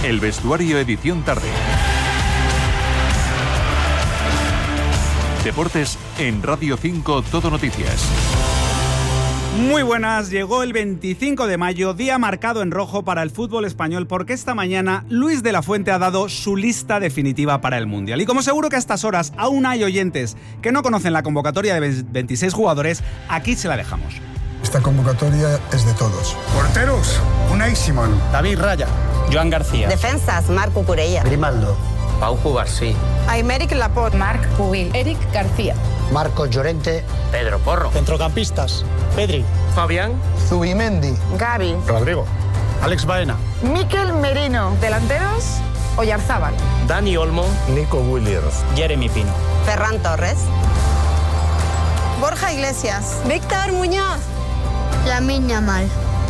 El vestuario edición tarde. Deportes en Radio 5 Todo Noticias. Muy buenas, llegó el 25 de mayo, día marcado en rojo para el fútbol español, porque esta mañana Luis de la Fuente ha dado su lista definitiva para el Mundial. Y como seguro que a estas horas aún hay oyentes que no conocen la convocatoria de 26 jugadores, aquí se la dejamos. Esta convocatoria es de todos. Porteros, Unai Simón, David Raya, Joan García. Defensas, Marc Cucurella, Grimaldo, Pau Cubarsí, Aymeric Laporte, Marc Pubil, Eric García, Marcos Llorente, Pedro Porro. Centrocampistas, Pedri, Fabián, Zubimendi, Gavi, Rodrigo, Alex Baena, Mikel Merino, delanteros, Oyarzábal, Dani Olmo, Nico Williams, Jeremy Pino, Ferran Torres, Borja Iglesias, Víctor Muñoz, Lamine Yamal.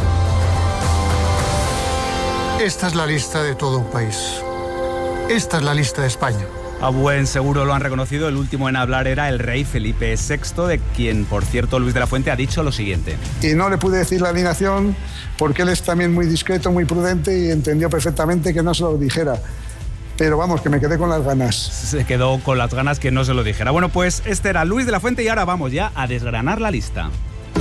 Esta es la lista de todo un país. Esta es la lista de España. A buen seguro lo han reconocido, el último en hablar era el rey Felipe VI, de quien, por cierto, Luis de la Fuente ha dicho lo siguiente. Y no le pude decir la alineación porque él es también muy discreto, muy prudente y entendió perfectamente que no se lo dijera. Pero vamos, que me quedé con las ganas. Se quedó con las ganas que no se lo dijera. Bueno, pues este era Luis de la Fuente y ahora vamos ya a desgranar la lista.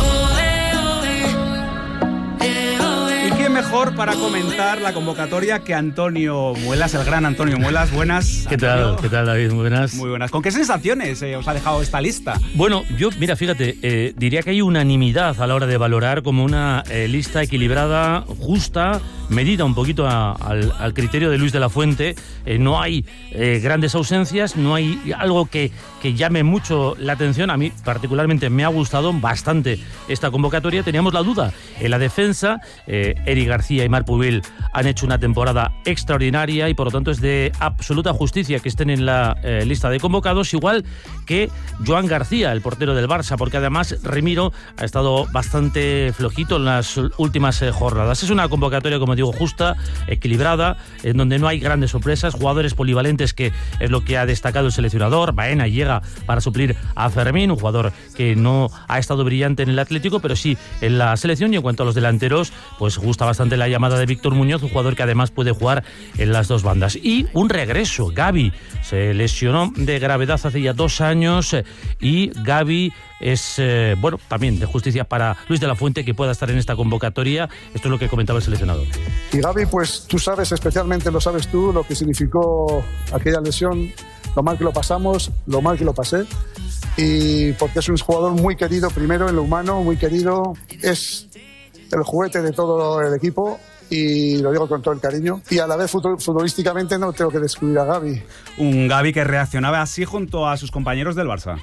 ¿Y quién mejor para comentar la convocatoria que Antonio Muelas, el gran Antonio Muelas? Buenas. ¿Qué tal? ¿Qué tal, David? Muy buenas. Muy buenas. ¿Con qué sensaciones os ha dejado esta lista? Bueno, yo, mira, fíjate, diría que hay unanimidad a la hora de valorar como una lista equilibrada, justa, medida un poquito al criterio de Luis de la Fuente. No hay grandes ausencias, no hay algo que llame mucho la atención. A mí particularmente me ha gustado bastante esta convocatoria. Teníamos la duda en la defensa. Eric García y Marc Pubil han hecho una temporada extraordinaria y por lo tanto es de absoluta justicia que estén en la lista de convocados, igual que Joan García, el portero del Barça, porque además Remiro ha estado bastante flojito en las últimas jornadas. Es una convocatoria, como digo, justa, equilibrada, en donde no hay grandes sorpresas, jugadores polivalentes, que es lo que ha destacado el seleccionador. Baena llega para suplir a Fermín, un jugador que no ha estado brillante en el Atlético, pero sí en la selección. Y en cuanto a los delanteros, pues gusta bastante la llamada de Víctor Muñoz, un jugador que además puede jugar en las dos bandas. Y un regreso, Gavi se lesionó de gravedad hace ya 2 años y Gavi es, bueno, también de justicia para Luis de la Fuente que pueda estar en esta convocatoria. Esto es lo que comentaba el seleccionador. Y Gavi, pues tú sabes, especialmente lo sabes tú, lo que significó aquella lesión, lo mal que lo pasamos, lo mal que lo pasé. Y porque es un jugador muy querido, primero en lo humano, muy querido, es el juguete de todo el equipo y lo digo con todo el cariño. Y a la vez futbolísticamente no tengo que descuidar a Gavi. Un Gavi que reaccionaba así junto a sus compañeros del Barça.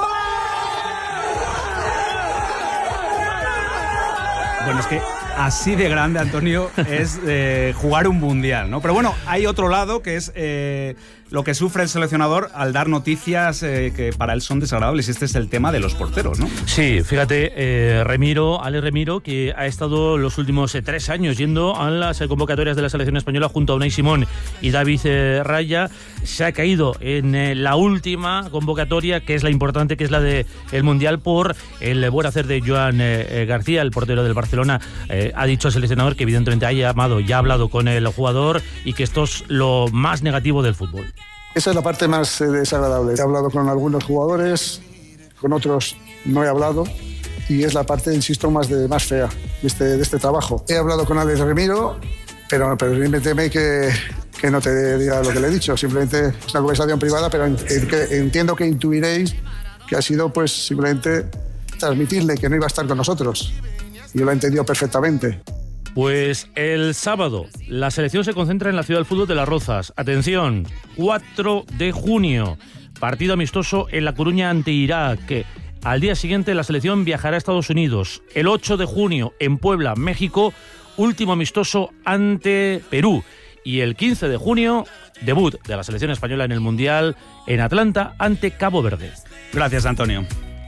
Bueno, es que así de grande, Antonio, es jugar un mundial, ¿no? Pero bueno, hay otro lado que es lo que sufre el seleccionador al dar noticias que para él son desagradables. Este es el tema de los porteros, ¿no? Sí, fíjate, Ale Remiro, que ha estado los últimos 3 años yendo a las convocatorias de la selección española junto a Unai Simón y David Raya, se ha caído en la última convocatoria, que es la importante, que es la del Mundial, por el buen hacer de Joan García, el portero del Barcelona. Ha dicho el seleccionador que evidentemente ha llamado y ha hablado con el jugador y que esto es lo más negativo del fútbol. Esa es la parte más desagradable. He hablado con algunos jugadores, con otros no he hablado, y es la parte, insisto, más fea de este trabajo. He hablado con Alex Remiro, pero permíteme que no te diga lo que le he dicho. Simplemente es una conversación privada, pero entiendo que intuiréis que ha sido pues simplemente transmitirle que no iba a estar con nosotros. Yo lo he entendido perfectamente. Pues el sábado la selección se concentra en la ciudad del fútbol de Las Rozas. Atención, 4 de junio, partido amistoso en La Coruña ante Irak. Al día siguiente la selección viajará a Estados Unidos. El 8 de junio en Puebla, México, último amistoso ante Perú. Y el 15 de junio, debut de la selección española en el Mundial en Atlanta ante Cabo Verde. Gracias, Antonio.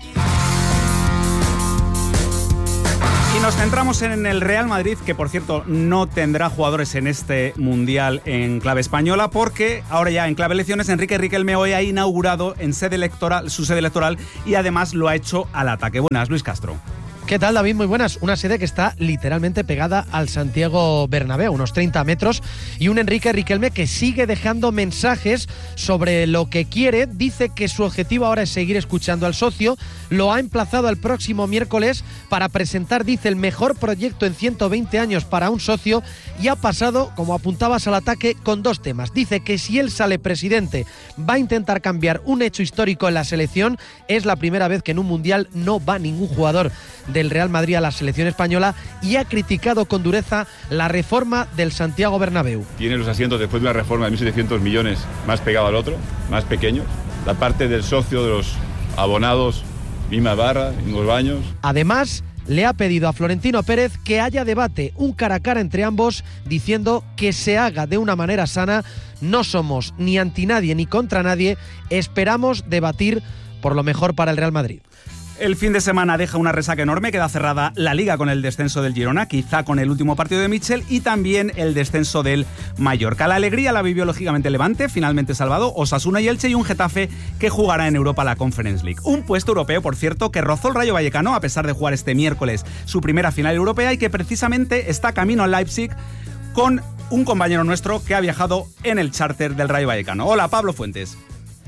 Y nos centramos en el Real Madrid, que por cierto no tendrá jugadores en este Mundial en clave española, porque ahora ya en clave elecciones Enrique Riquelme hoy ha inaugurado en su sede electoral y además lo ha hecho al ataque. Buenas, Luis Castro. ¿Qué tal, David? Muy buenas. Una sede que está literalmente pegada al Santiago Bernabéu, unos 30 metros, y un Enrique Riquelme que sigue dejando mensajes sobre lo que quiere. Dice que su objetivo ahora es seguir escuchando al socio. Lo ha emplazado al próximo miércoles para presentar, dice, el mejor proyecto en 120 años para un socio, y ha pasado, como apuntabas, al ataque con 2 temas. Dice que si él sale presidente va a intentar cambiar un hecho histórico en la selección. Es la primera vez que en un mundial no va ningún jugador del Real Madrid a la selección española, y ha criticado con dureza la reforma del Santiago Bernabéu. Tiene los asientos después de una reforma de 1.700 millones más pegado al otro, más pequeños. La parte del socio, de los abonados, misma barra, mismos baños. Además, le ha pedido a Florentino Pérez que haya debate, un cara a cara entre ambos, diciendo que se haga de una manera sana. No somos ni anti nadie ni contra nadie, esperamos debatir por lo mejor para el Real Madrid. El fin de semana deja una resaca enorme, queda cerrada la Liga con el descenso del Girona, quizá con el último partido de Mitchell, y también el descenso del Mallorca. La alegría la vivió lógicamente Levante, finalmente salvado, Osasuna y Elche, y un Getafe que jugará en Europa la Conference League. Un puesto europeo, por cierto, que rozó el Rayo Vallecano a pesar de jugar este miércoles su primera final europea, y que precisamente está camino a Leipzig con un compañero nuestro que ha viajado en el charter del Rayo Vallecano. Hola, Pablo Fuentes.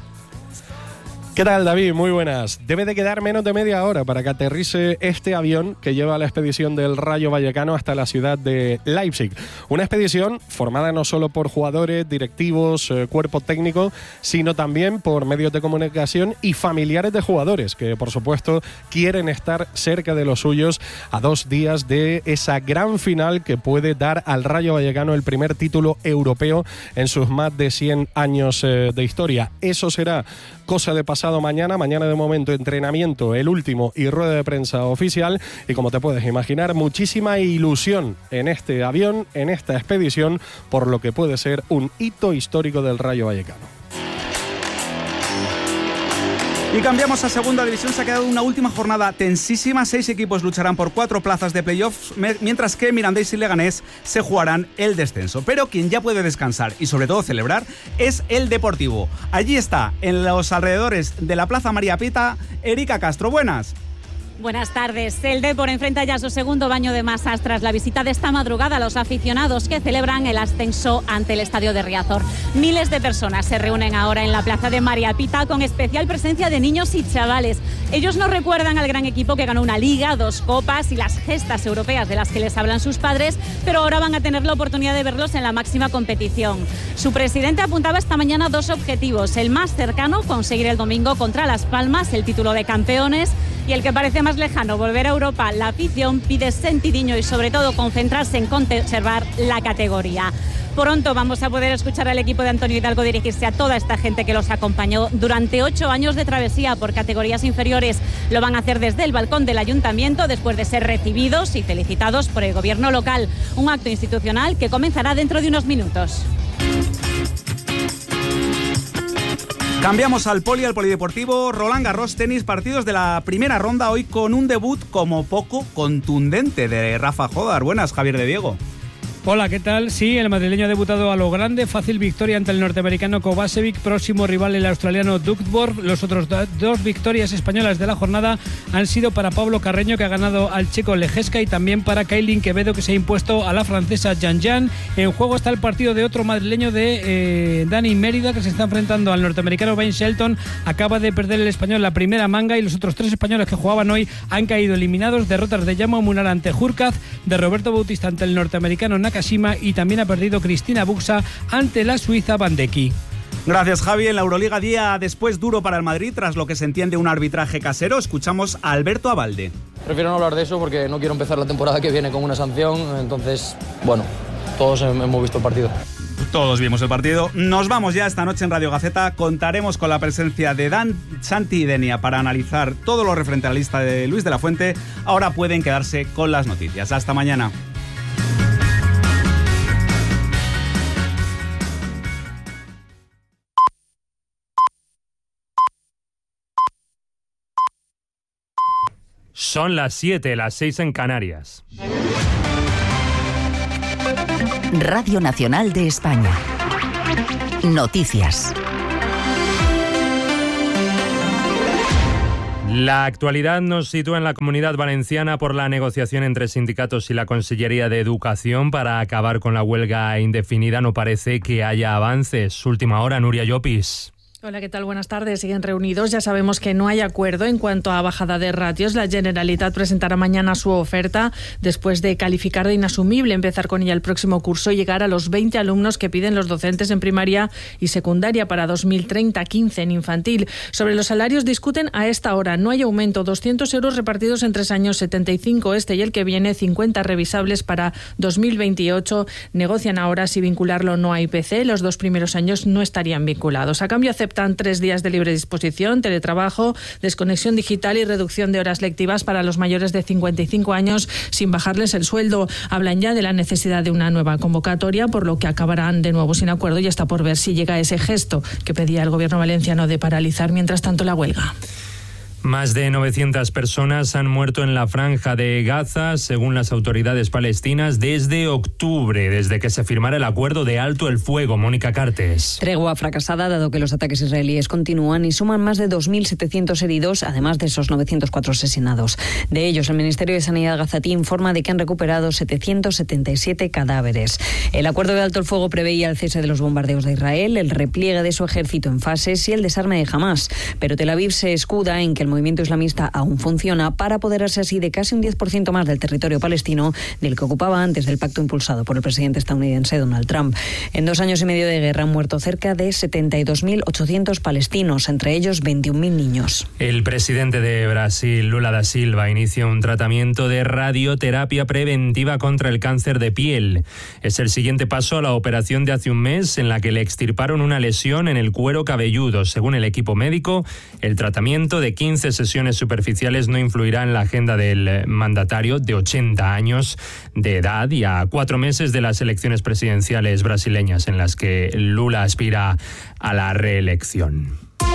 ¿Qué tal, David? Muy buenas. Debe de quedar menos de media hora para que aterrice este avión que lleva la expedición del Rayo Vallecano hasta la ciudad de Leipzig. Una expedición formada no solo por jugadores, directivos, cuerpo técnico, sino también por medios de comunicación y familiares de jugadores que, por supuesto, quieren estar cerca de los suyos a 2 días de esa gran final que puede dar al Rayo Vallecano el primer título europeo en sus más de 100 años de historia. Eso será cosa de pasado mañana. Mañana, de momento, entrenamiento, el último, y rueda de prensa oficial. Y como te puedes imaginar, muchísima ilusión en este avión, en esta expedición, por lo que puede ser un hito histórico del Rayo Vallecano. Y cambiamos a segunda división. Se ha quedado una última jornada tensísima. 6 equipos lucharán por 4 plazas de playoffs, mientras que Mirandés y Leganés se jugarán el descenso. Pero quien ya puede descansar y sobre todo celebrar es el Deportivo. Allí está, en los alrededores de la Plaza María Pita, Erika Castro. Buenas. Buenas tardes. El Depor enfrenta ya su segundo baño de masas tras la visita de esta madrugada a los aficionados que celebran el ascenso ante el estadio de Riazor. Miles de personas se reúnen ahora en la plaza de María Pita, con especial presencia de niños y chavales. Ellos nos recuerdan al gran equipo que ganó una liga, 2 copas y las gestas europeas de las que les hablan sus padres, pero ahora van a tener la oportunidad de verlos en la máxima competición. Su presidente apuntaba esta mañana 2 objetivos. El más cercano, conseguir el domingo contra Las Palmas el título de campeones, y el que parece más lejano, volver a Europa. La afición pide sentidiño y sobre todo concentrarse en conservar la categoría. Pronto vamos a poder escuchar al equipo de Antonio Hidalgo dirigirse a toda esta gente que los acompañó durante 8 años de travesía por categorías inferiores. Lo van a hacer desde el balcón del ayuntamiento después de ser recibidos y felicitados por el gobierno local. Un acto institucional que comenzará dentro de unos minutos. Cambiamos al polideportivo. Roland Garros, tenis, partidos de la primera ronda hoy con un debut como poco contundente de Rafa Jodar. Buenas, Javier de Diego. Hola, ¿qué tal? Sí, el madrileño ha debutado a lo grande, fácil victoria ante el norteamericano Kovacevic, próximo rival el australiano Duckworth. Los otros 2 victorias españolas de la jornada han sido para Pablo Carreño, que ha ganado al checo Lejeska, y también para Kailin Quevedo, que se ha impuesto a la francesa Yan Yan. En juego está el partido de otro madrileño de Dani Mérida, que se está enfrentando al norteamericano Ben Shelton. Acaba de perder el español la primera manga y los otros 3 españoles que jugaban hoy han caído eliminados. Derrotas de Jaume Munar ante Hurkacz, de Roberto Bautista ante el norteamericano Nakashima, y también ha perdido Cristina Buxa ante la suiza Bandecki. Gracias, Javi. En la Euroliga, día después duro para el Madrid tras lo que se entiende un arbitraje casero. Escuchamos a Alberto Abalde. Prefiero no hablar de eso porque no quiero empezar la temporada que viene con una sanción. Entonces, bueno, todos hemos visto el partido. Todos vimos el partido. Nos vamos ya esta noche en Radio Gaceta. Contaremos con la presencia de Dan, Santi y Denia para analizar todo lo referente a la lista de Luis de la Fuente. Ahora pueden quedarse con las noticias. Hasta mañana. Son las 7, las 6 en Canarias. Radio Nacional de España. Noticias. La actualidad nos sitúa en la Comunidad Valenciana por la negociación entre sindicatos y la Consellería de Educación para acabar con la huelga indefinida. No parece que haya avances. Última hora, Nuria Llopis. Hola, ¿qué tal? Buenas tardes. Siguen reunidos. Ya sabemos que no hay acuerdo en cuanto a bajada de ratios. La Generalitat presentará mañana su oferta después de calificar de inasumible empezar con ella el próximo curso y llegar a los 20 alumnos que piden los docentes en primaria y secundaria para 2030, 15 en infantil. Sobre los salarios discuten a esta hora. No hay aumento. 200 euros repartidos en 3 años, 75 este y el que viene, 50 revisables para 2028. Negocian ahora si vincularlo o no a IPC. Los 2 primeros años no estarían vinculados. A cambio, aceptan 3 días de libre disposición, teletrabajo, desconexión digital y reducción de horas lectivas para los mayores de 55 años sin bajarles el sueldo. Hablan ya de la necesidad de una nueva convocatoria, por lo que acabarán de nuevo sin acuerdo y está por ver si llega ese gesto que pedía el gobierno valenciano de paralizar mientras tanto la huelga. Más de 900 personas han muerto en la franja de Gaza, según las autoridades palestinas, desde octubre, desde que se firmara el acuerdo de alto el fuego. Mónica Cartes. Tregua fracasada, dado que los ataques israelíes continúan y suman más de 2.700 heridos, además de esos 904 asesinados. De ellos, el Ministerio de Sanidad gazatí informa de que han recuperado 777 cadáveres. El acuerdo de alto el fuego preveía el cese de los bombardeos de Israel, el repliegue de su ejército en fases y el desarme de Hamás. Pero Tel Aviv se escuda en que el movimiento islamista aún funciona para apoderarse así de casi un 10% más del territorio palestino del que ocupaba antes del pacto impulsado por el presidente estadounidense Donald Trump. En 2 años y medio de guerra han muerto cerca de 72.800 palestinos, entre ellos 21.000 niños. El presidente de Brasil, Lula da Silva, inicia un tratamiento de radioterapia preventiva contra el cáncer de piel. Es el siguiente paso a la operación de hace un mes en la que le extirparon una lesión en el cuero cabelludo. Según el equipo médico, el tratamiento de 15 sesiones superficiales no influirá en la agenda del mandatario de 80 años de edad y a 4 meses de las elecciones presidenciales brasileñas en las que Lula aspira a la reelección.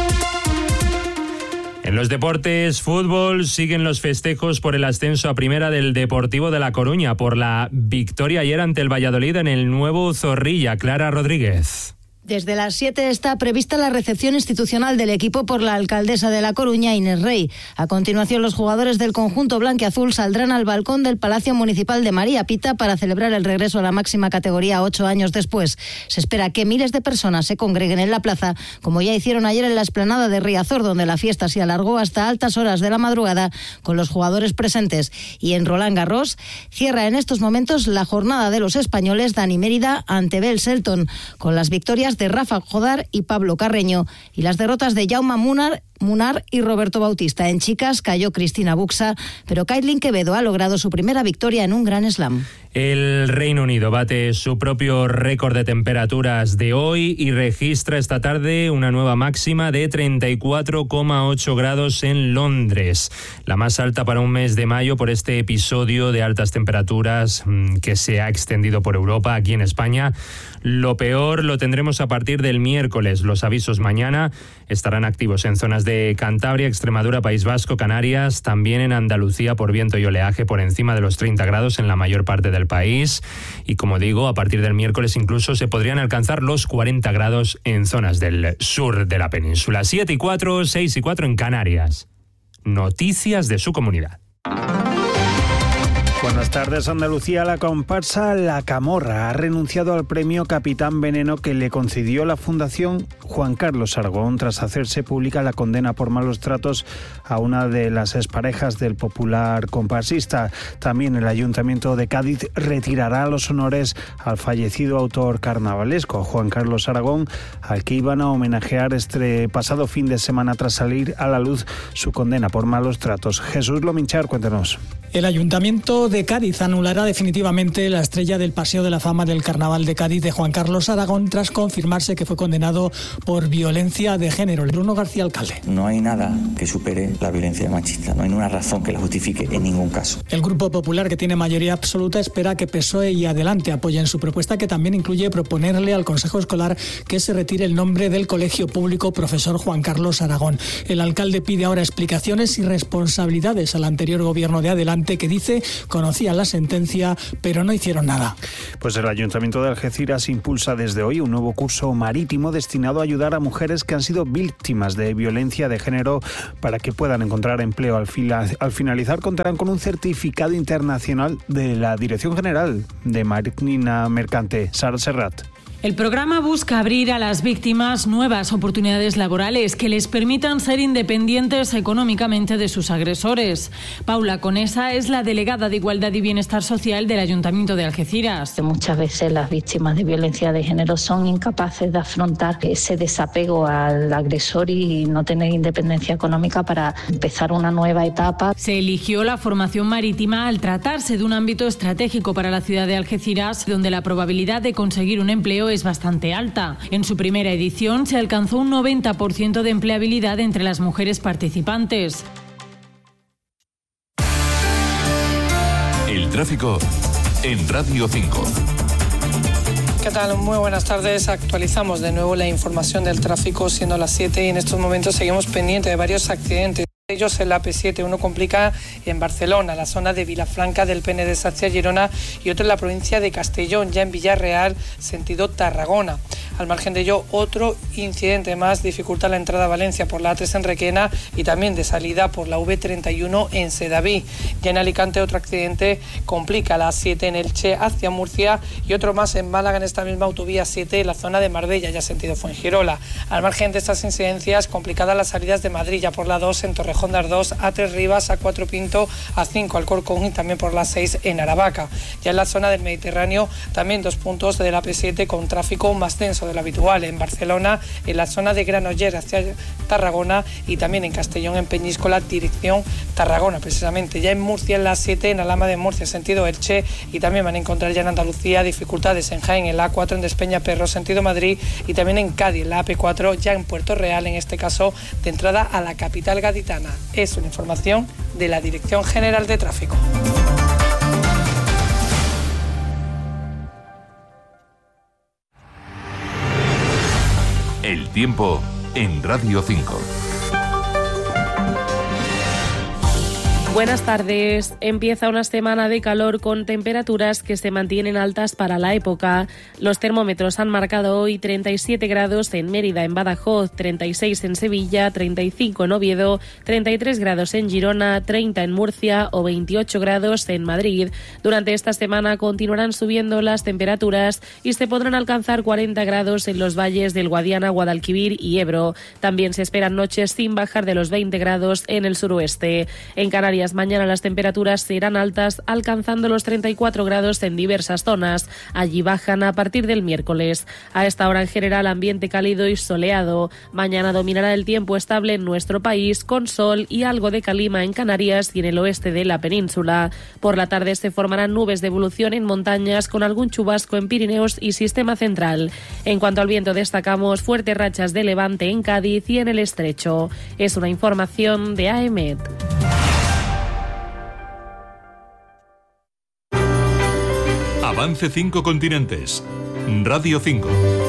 En los deportes, fútbol, siguen los festejos por el ascenso a primera del Deportivo de La Coruña por la victoria ayer ante el Valladolid en el nuevo Zorrilla. Clara Rodríguez. Desde las 7 está prevista la recepción institucional del equipo por la alcaldesa de La Coruña, Inés Rey. A continuación, los jugadores del conjunto blanquiazul saldrán al balcón del Palacio Municipal de María Pita para celebrar el regreso a la máxima categoría 8 años después. Se espera que miles de personas se congreguen en la plaza, como ya hicieron ayer en la explanada de Riazor, donde la fiesta se alargó hasta altas horas de la madrugada con los jugadores presentes. Y en Roland Garros cierra en estos momentos la jornada de los españoles Dani Mérida ante Bell Selton, con las victorias de Rafa Jodar y Pablo Carreño y las derrotas de Jaume Munar y Roberto Bautista. En chicas cayó Cristina Buxa, pero Kaitlyn Quevedo ha logrado su primera victoria en un Grand Slam. El Reino Unido bate su propio récord de temperaturas de hoy y registra esta tarde una nueva máxima de 34,8 grados en Londres, la más alta para un mes de mayo por este episodio de altas temperaturas que se ha extendido por Europa. Aquí en España lo peor lo tendremos a partir del miércoles. Los avisos mañana estarán activos en zonas de Cantabria, Extremadura, País Vasco, Canarias, también en Andalucía por viento y oleaje por encima de los 30 grados en la mayor parte del país. Y como digo, a partir del miércoles incluso se podrían alcanzar los 40 grados en zonas del sur de la península. 7 y 4, 6 y 4 en Canarias. Noticias de su comunidad. Buenas tardes, Andalucía. La comparsa La Camorra ha renunciado al premio Capitán Veneno que le concedió la Fundación Juan Carlos Aragón tras hacerse pública la condena por malos tratos a una de las exparejas del popular comparsista. También el Ayuntamiento de Cádiz retirará los honores al fallecido autor carnavalesco Juan Carlos Aragón, al que iban a homenajear este pasado fin de semana tras salir a la luz su condena por malos tratos. Jesús Lominchar, cuéntanos. El Ayuntamiento de Cádiz anulará definitivamente la estrella del Paseo de la Fama del Carnaval de Cádiz de Juan Carlos Aragón tras confirmarse que fue condenado por violencia de género. Bruno García, alcalde. No hay nada que supere la violencia machista, no hay ninguna razón que la justifique en ningún caso. El Grupo Popular, que tiene mayoría absoluta, espera que PSOE y Adelante apoyen su propuesta, que también incluye proponerle al Consejo Escolar que se retire el nombre del colegio público Profesor Juan Carlos Aragón. El alcalde pide ahora explicaciones y responsabilidades al anterior gobierno de Adelante, que dice con conocían la sentencia, pero no hicieron nada. Pues el Ayuntamiento de Algeciras impulsa desde hoy un nuevo curso marítimo destinado a ayudar a mujeres que han sido víctimas de violencia de género para que puedan encontrar empleo. Al finalizar contarán con un certificado internacional de la Dirección General de Marina Mercante. Sara Serrat. El programa busca abrir a las víctimas nuevas oportunidades laborales que les permitan ser independientes económicamente de sus agresores. Paula Conesa es la delegada de Igualdad y Bienestar Social del Ayuntamiento de Algeciras. Muchas veces las víctimas de violencia de género son incapaces de afrontar ese desapego al agresor y no tener independencia económica para empezar una nueva etapa. Se eligió la formación marítima al tratarse de un ámbito estratégico para la ciudad de Algeciras, donde la probabilidad de conseguir un empleo es bastante alta. En su primera edición se alcanzó un 90% de empleabilidad entre las mujeres participantes. El tráfico en Radio 5. ¿Qué tal? Muy buenas tardes. Actualizamos de nuevo la información del tráfico siendo las 7 y en estos momentos seguimos pendientes de varios accidentes. Ellos el AP7, uno complica en Barcelona, la zona de Vilafranca del Penedès hacia Girona y otro en la provincia de Castellón, ya en Villarreal, sentido Tarragona. Al margen de ello, otro incidente más dificulta la entrada a Valencia por la A3 en Requena y también de salida por la V31 en Sedaví. Ya en Alicante otro accidente complica la A7 en Elche hacia Murcia y otro más en Málaga en esta misma autovía 7 en la zona de Marbella, ya sentido Fuengirola. Al margen de estas incidencias, complicadas las salidas de Madrid ya por la 2 en Torrejón de Ardoz, A3 Rivas, A4 Pinto, A5 Alcorcón y también por la 6 en Aravaca. Ya en la zona del Mediterráneo también 2 puntos de la P7 con tráfico más denso de lo habitual en Barcelona, en la zona de Granollers hacia Tarragona y también en Castellón en Peñíscola dirección Tarragona precisamente. Ya en Murcia en la 7 en Alhama de Murcia sentido Elche y también van a encontrar ya en Andalucía dificultades en Jaén en la A4 en Despeñaperro sentido Madrid y también en Cádiz en la AP4 ya en Puerto Real en este caso de entrada a la capital gaditana. Es una información de la Dirección General de Tráfico. El tiempo en Radio 5. Buenas tardes. Empieza una semana de calor con temperaturas que se mantienen altas para la época. Los termómetros han marcado hoy 37 grados en Mérida, en Badajoz, 36 en Sevilla, 35 en Oviedo, 33 grados en Girona, 30 en Murcia o 28 grados en Madrid. Durante esta semana continuarán subiendo las temperaturas y se podrán alcanzar 40 grados en los valles del Guadiana, Guadalquivir y Ebro. También se esperan noches sin bajar de los 20 grados en el suroeste. En Canarias mañana las temperaturas serán altas, alcanzando los 34 grados en diversas zonas. Allí bajan a partir del miércoles. A esta hora en general ambiente cálido y soleado. Mañana dominará el tiempo estable en nuestro país, con sol y algo de calima en Canarias y en el oeste de la península. Por la tarde se formarán nubes de evolución en montañas con algún chubasco en Pirineos y Sistema Central. En cuanto al viento destacamos fuertes rachas de levante en Cádiz y en el Estrecho. Es una información de AEMET. Avance 5 continentes. Radio 5.